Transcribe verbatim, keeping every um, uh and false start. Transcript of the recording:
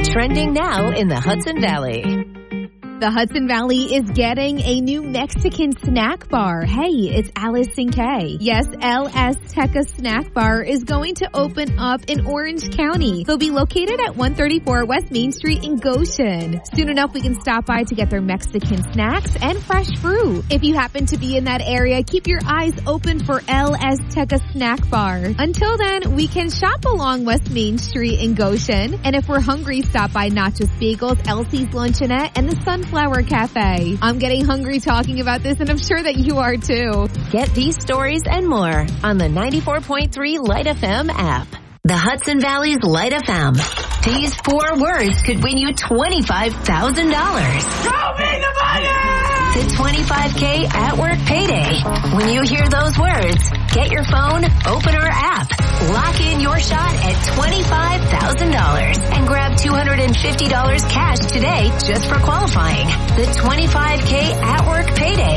Trending now in the Hudson Valley. The Hudson Valley is getting a new Mexican snack bar. Hey, it's Alice and Kay. Yes, El Azteca Snack Bar is going to open up in Orange County. They'll be located at one thirty-four West Main Street in Goshen. Soon enough, we can stop by to get their Mexican snacks and fresh fruit. If you happen to be in that area, keep your eyes open for El Azteca Snack Bar. Until then, we can shop along West Main Street in Goshen. And if we're hungry, stop by Nachos Bagels, Elsie's Luncheonette, and the Sunflower Flower Cafe. I'm getting hungry talking about this, and I'm sure that you are too. Get these stories and more on the ninety-four point three Light F M app. The Hudson Valley's Light F M. These four words could win you twenty-five thousand dollars. Show me the money! The twenty-five K at work payday. When you hear those words, get your phone, open our app, lock in your shot at twenty-five thousand dollars, and grab two hundred fifty dollars cash today just for qualifying. The twenty-five K at work payday